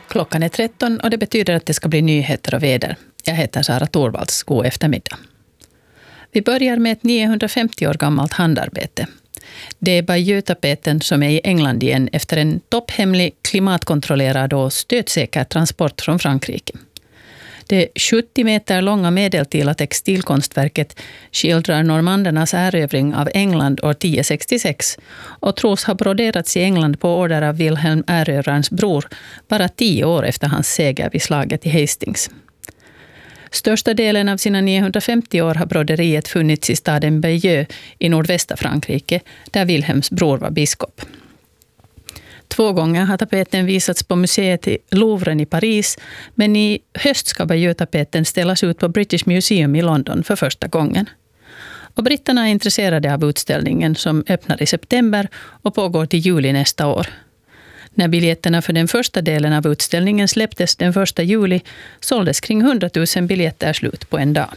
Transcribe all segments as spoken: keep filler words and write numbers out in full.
Klockan är tretton och det betyder att det ska bli nyheter och väder. Jag heter Sara Torvalds. God eftermiddag. Vi börjar med ett niohundrafemtio år gammalt handarbete. Det är Bayeux-tapeten som är i England igen efter en topphemlig, klimatkontrollerad och stödsäker transport från Frankrike. Det sjuttio meter långa medeltida textilkonstverket skildrar normandernas erövring av England år tio sextiosex och tros ha broderats i England på order av Wilhelm erövrarens bror bara tio år efter hans seger vid slaget i Hastings. Största delen av sina niohundrafemtio år har broderiet funnits i staden Bayeux i nordvästra Frankrike, där Wilhelms bror var biskop. Två gånger har tapeten visats på museet i Louvren i Paris, men i höst ska Bayeux-tapeten ställas ut på British Museum i London för första gången. Och britterna är intresserade av utställningen som öppnar i september och pågår till juli nästa år. När biljetterna för den första delen av utställningen släpptes den första juli såldes kring hundratusen biljetter slut på en dag.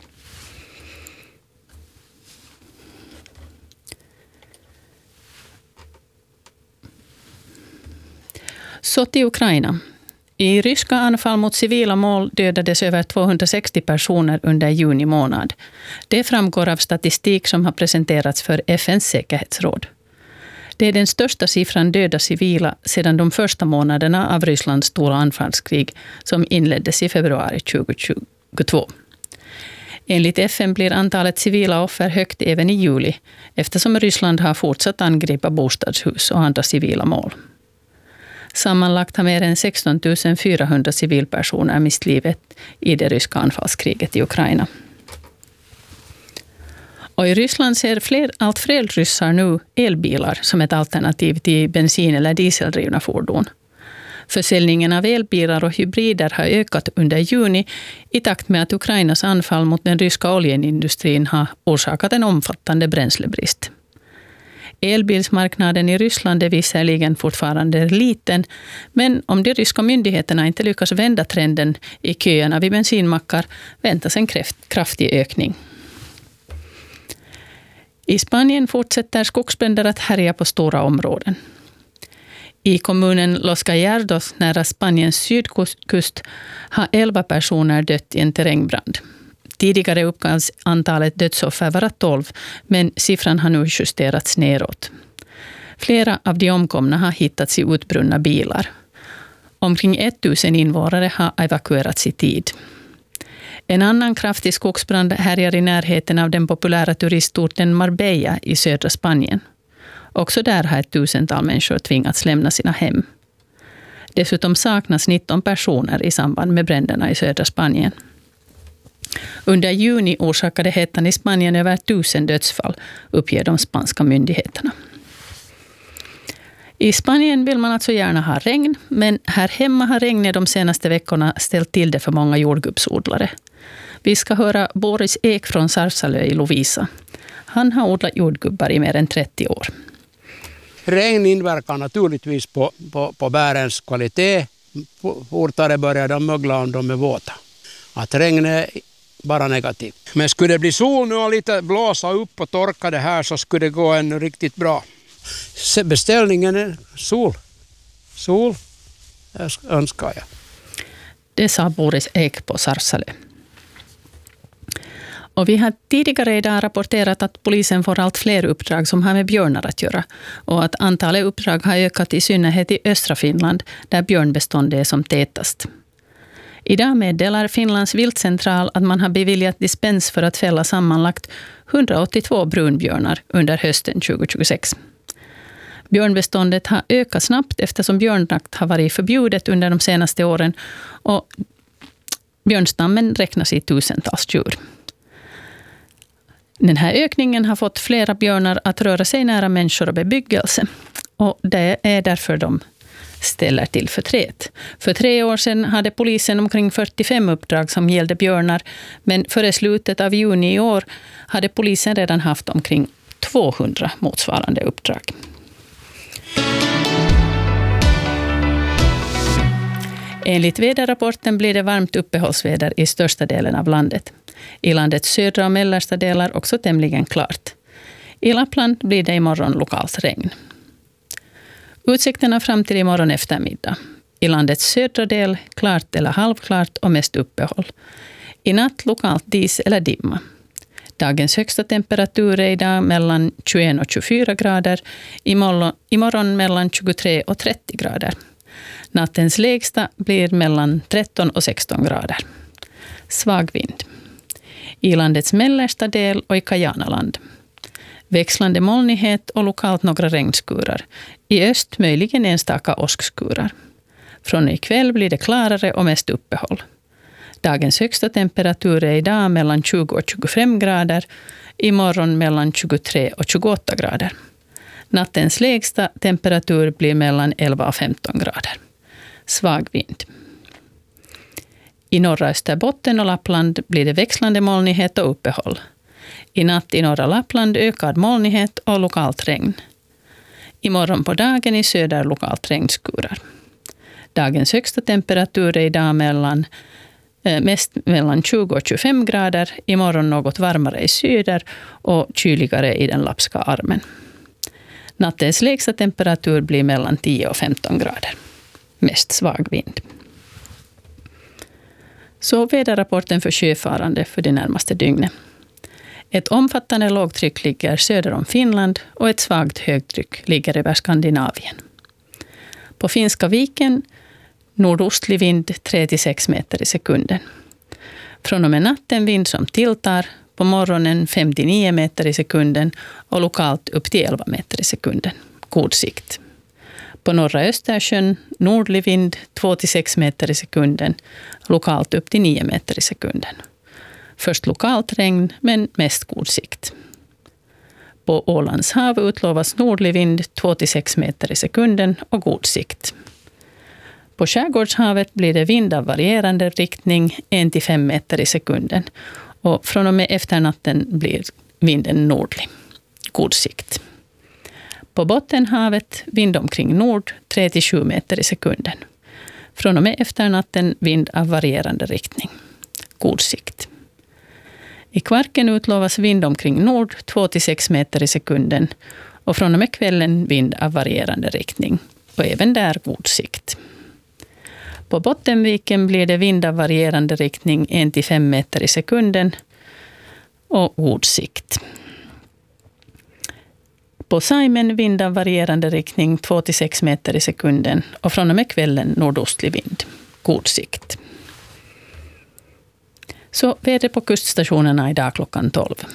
Så till Ukraina. I ryska anfall mot civila mål dödades över tvåhundrasextio personer under juni månad. Det framgår av statistik som har presenterats för F N:s säkerhetsråd. Det är den största siffran döda civila sedan de första månaderna av Rysslands stora anfallskrig som inleddes i februari tjugohundratjugotvå. Enligt F N blir antalet civila offer högt även i juli eftersom Ryssland har fortsatt angripa bostadshus och andra civila mål. Sammanlagt har mer än sexton tusen fyrahundra civilpersoner mist livet i det ryska anfallskriget i Ukraina. Och i Ryssland ser fler, allt fler ryssar nu elbilar som ett alternativ till bensin- eller dieseldrivna fordon. Försäljningen av elbilar och hybrider har ökat under juni i takt med att Ukrainas anfall mot den ryska oljeindustrin har orsakat en omfattande bränslebrist. Elbilsmarknaden i Ryssland är visserligen fortfarande liten, men om de ryska myndigheterna inte lyckas vända trenden i köerna vid bensinmackar väntas en kraftig ökning. I Spanien fortsätter skogsbränder att härja på stora områden. I kommunen Los Gallardos nära Spaniens sydkust har elva personer dött i en terrängbrand. Tidigare uppgavs antalet dödsoffer vara tolv, men siffran har nu justerats neråt. Flera av de omkomna har hittats i utbrunna bilar. Omkring tusen invånare har evakuerats i tid. En annan kraftig skogsbrand härjar i närheten av den populära turistorten Marbella i södra Spanien. Också där har ett tusental människor tvingats lämna sina hem. Dessutom saknas nitton personer i samband med bränderna i södra Spanien. Under juni orsakade hettan i Spanien över tusen dödsfall, uppger de spanska myndigheterna. I Spanien vill man alltså gärna ha regn, men här hemma har regnet de senaste veckorna ställt till det för många jordgubbsodlare. Vi ska höra Boris Ek från Sarsalö i Lovisa. Han har odlat jordgubbar i mer än trettio år. Regn inverkar naturligtvis på, på, på bärens kvalitet. Fortare börjar de mögla om de är våta. Att regn är bara negativt. Men skulle det bli sol nu och lite blåsa upp och torka det här så skulle det gå ännu riktigt bra. Beställningen är sol. Sol önskar jag. Det sa Boris Ek på Sarsalö. Och vi har tidigare idag rapporterat att polisen får allt fler uppdrag som har med björnar att göra. Och att antalet uppdrag har ökat i synnerhet i östra Finland där björnbeståndet är som tätast. Idag meddelar Finlands viltcentral att man har beviljat dispens för att fälla sammanlagt hundraåttiotvå brunbjörnar under hösten tjugohundratjugosex. Björnbeståndet har ökat snabbt eftersom björnjakt har varit förbjudet under de senaste åren och björnstammen räknas i tusentals djur. Den här ökningen har fått flera björnar att röra sig nära människor och bebyggelse och det är därför de ställer till förtret. För tre år sedan hade polisen omkring fyrtiofem uppdrag som gällde björnar, men före slutet av juni i år hade polisen redan haft omkring tvåhundra motsvarande uppdrag. Enligt väderrapporten blir det varmt uppehållsväder i största delen av landet. I landets södra och mellersta delar också tämligen klart. I Lappland blir det imorgon lokalt regn. Utsikterna fram till imorgon eftermiddag. I landets södra del klart eller halvklart och mest uppehåll. I natt lokalt dis eller dimma. Dagens högsta temperatur är idag mellan tjugoett och tjugofyra grader, imorgon mellan tjugotre och trettio grader. Nattens lägsta blir mellan tretton och sexton grader. Svag vind. I landets mellersta del och i Kajanaland. Växlande molnighet och lokalt några regnskurar. I öst möjligen enstaka åskskurar. Från ikväll blir det klarare och mest uppehåll. Dagens högsta temperatur är idag mellan tjugo och tjugofem grader, imorgon mellan tjugotre och tjugoåtta grader. Nattens lägsta temperatur blir mellan elva och femton grader. Svag vind. I norra Österbotten och Lappland blir det växlande molnighet och uppehåll. I natt i norra Lappland ökad molnighet och lokalt regn. Imorgon på dagen i söder lokalt regnskurar. Dagens högsta temperatur är idag mellan, eh, mest mellan tjugo och tjugofem grader, imorgon något varmare i söder och kyligare i den lappska armen. Nattens lägsta temperatur blir mellan tio och femton grader. Mest svag vind. Så väderrapporten för sjöfarande för det närmaste dygnet. Ett omfattande lågtryck ligger söder om Finland och ett svagt högtryck ligger över Skandinavien. På Finska viken nordostlig vind tre till sex meter i sekunden. Från och med natten vind som tilltar, på morgonen fem till nio meter i sekunden och lokalt upp till elva meter i sekunden. God sikt. På norra Östersjön nordlig vind två till sex meter i sekunden, lokalt upp till nio meter i sekunden. Först lokalt regn, men mest god sikt. På Ålands hav utlovas nordlig vind två till sex meter i sekunden och god sikt. På skärgårdshavet blir det vind av varierande riktning en till fem meter i sekunden. Och från och med efternatten blir vinden nordlig. God sikt. På Bottenhavet vind omkring nord tre till sju meter i sekunden. Från och med efternatten vind av varierande riktning. God sikt. I Kvarken utlovas vind omkring nord två till sex meter i sekunden. Och från och med kvällen vind av varierande riktning. Och även där god sikt. På Bottenviken blir det vind av varierande riktning en till fem meter i sekunden och god sikt. På Saimen vind av varierande riktning två till sex meter i sekunden och från och med kvällen nordostlig vind. God sikt. Så väder på kuststationerna idag klockan tolv.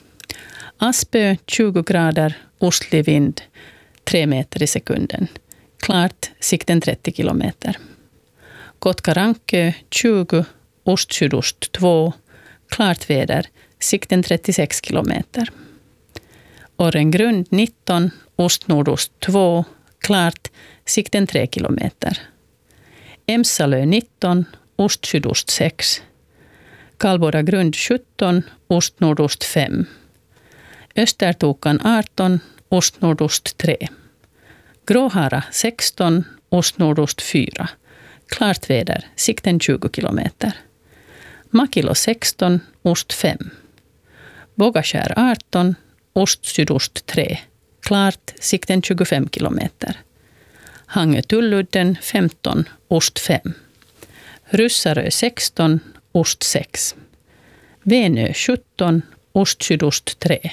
Aspö tjugo grader, ostlig vind tre meter i sekunden. Klart, sikten trettio kilometer. Kotkarankö tjugo, ost-sydost två, klart väder, sikten trettiosex kilometer. Orrengrund nitton, ost-nordost två, klart, sikten tre kilometer. Emsalö nitton, ost-sydost sex. Kalboragrund sjutton, ost-nordost fem. Östertokan arton, ost-nordost tre. Gråhara sexton, ost-nordost fyra. Klart väder, sikten tjugo kilometer. Makilo sexton, ost fem. Vågaskär arton, ost-sydost tre. Klart, sikten tjugofem kilometer. Hangö-Tulludden femton, ost fem. Ryssarö sexton, ost sex. Venö sjutton, ost-sydost tre.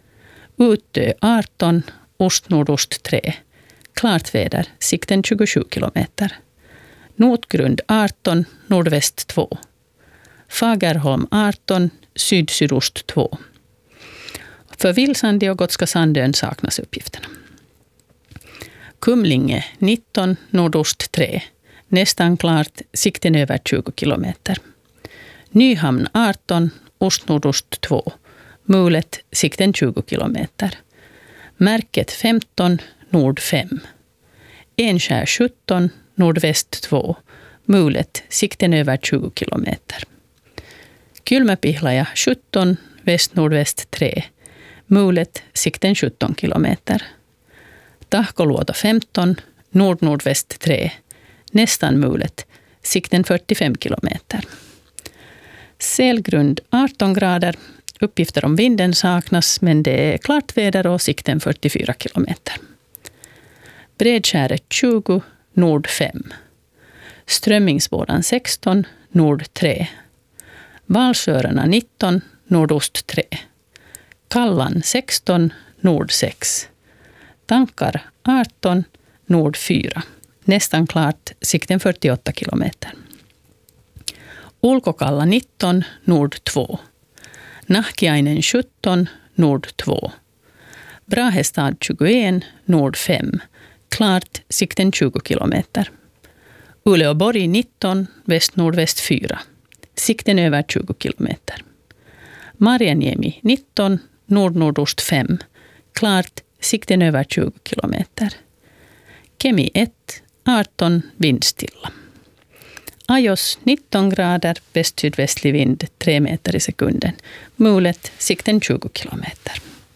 Utö arton, ost-nordost tre. Klart väder, sikten tjugosju kilometer. Notgrund arton, nordväst två. Fagerholm arton, syd-sydost två. För Vilsandi och Gotska Sandön saknas uppgifterna. Kumlinge nitton, nordost tre. Nästan klart, sikten över tjugo kilometer. Nyhamn arton, ost-nordost två. Mulet, sikten tjugo kilometer. Märket femton, nord fem. Enskär sjutton, nordväst två. Mulet, sikten över tjugo kilometer. Kylmäpihlaja sjutton, väst-nordväst tre. Mulet, sikten sjutton kilometer. Tahkoluoto femton, nord-nordväst tre. Nästan mulet, sikten fyrtiofem kilometer. Selgrund arton grader. Uppgifter om vinden saknas, men det är klart väder och sikten fyrtiofyra kilometer. Bredskäret tjugo, nord fem. Strömmingsvåran sexton, nord tre. Valsjöarna nitton, nordost tre. Kallan sexton, nord sex. Tankar arton, nord fyra. Nästan klart, sikten fyrtioåtta kilometer. Ulkokalla nitton, nord två. Nahkiainen sjutton, nord två. Brahestad tjugoett, nord fem. Klart, sikten tjugo kilometer. Uleåborg nitton, väst-nordväst fyra. Sikten över tjugo kilometer. Marjaniemi nitton, nord-nordost fem. Klart, sikten över tjugo kilometer. Kemi ett, arton, vindstilla. Ajos nitton grader, väst-sydvästlig vind, tre meter i sekunden. Mulet, sikten tjugo kilometer.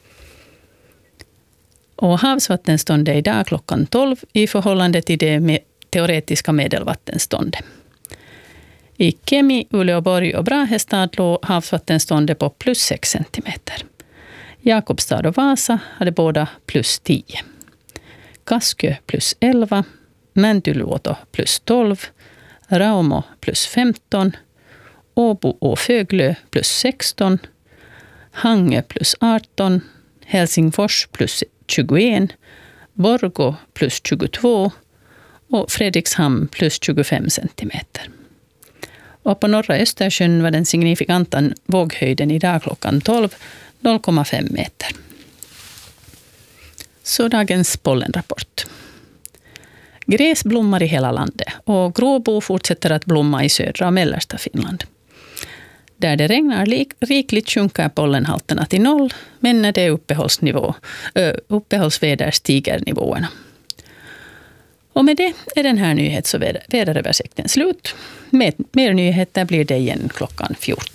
Och havsvattenståndet idag klockan tolv i förhållande till det med teoretiska medelvattenståndet. I Kemi, Uleåborg och Brahestad låg havsvattenståndet på plus sex centimeter. Jakobstad och Vasa hade båda plus tio. Kaskö plus elva, Mäntyluoto plus tolv, Raumo plus femton, Åbo och Föglö plus sexton, Hangö plus arton, Helsingfors plus tjugoett, Borgå plus tjugotvå och Fredrikshamn plus tjugofem centimeter. Och på norra Östersjön var den signifikanta våghöjden idag klockan tolv, noll komma fem meter. Så dagens pollenrapport. Gräs blommar i hela landet och gråbo fortsätter att blomma i södra och mellersta Finland. Där det regnar rikligt sjunker pollenhalterna till noll, men när det är uppehållsnivå, ö, uppehållsväder stiger nivåerna. Och med det är den här nyhets- och väderöversikten slut. Med mer nyheter blir det igen klockan fjorton.